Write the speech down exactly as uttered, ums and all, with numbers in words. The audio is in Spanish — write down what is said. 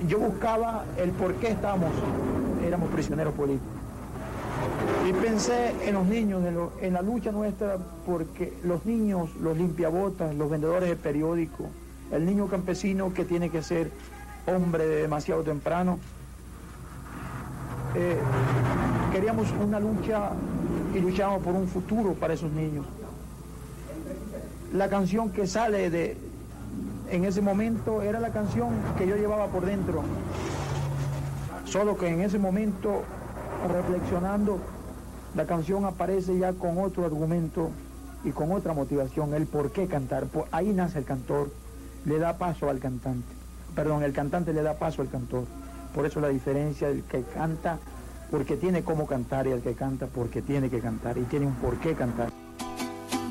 yo buscaba el por qué estábamos, éramos prisioneros políticos. Y pensé en los niños, en, lo, en la lucha nuestra, porque los niños, los limpiabotas, los vendedores de periódicos, el niño campesino que tiene que ser hombre de demasiado temprano, eh, queríamos una lucha y luchábamos por un futuro para esos niños. La canción que sale de, en ese momento era la canción que yo llevaba por dentro, solo que en ese momento, reflexionando, la canción aparece ya con otro argumento y con otra motivación, el por qué cantar. Ahí nace el cantor, le da paso al cantante. Perdón, el cantante le da paso al cantor. Por eso la diferencia del que canta porque tiene cómo cantar y el que canta porque tiene que cantar y tiene un por qué cantar.